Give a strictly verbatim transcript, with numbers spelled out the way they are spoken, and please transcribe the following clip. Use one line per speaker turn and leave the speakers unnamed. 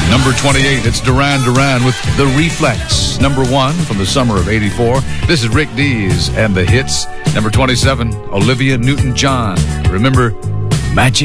Number twenty-eight, it's Duran Duran with The Reflex. Number one from the summer of eighty-four. This is Rick Dees and the Hits. Number twenty-seven, Olivia Newton-John. Remember, Magic